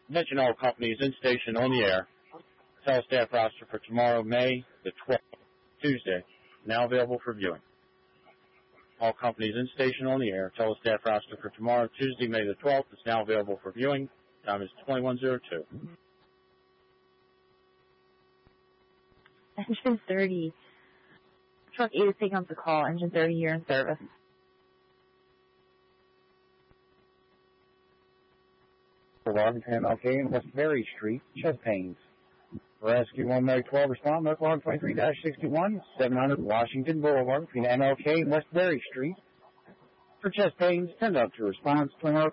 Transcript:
Mention all companies in station on the air. Telestaff roster for tomorrow, May the 12th, Tuesday, now available for viewing. All companies in station on the air. Telestaff roster for tomorrow, Tuesday, May the 12th, is now available for viewing. Time is 21:02. Engine 30. Truck 8 is taking up the call. Engine 30, you're in service. Boulevard between MLK and West Berry Street, chest pains. Rescue 1 Mary 12, respond, North Log 23-61, 700 Washington Boulevard between MLK and West Berry Street. For chest pains, send out to response 20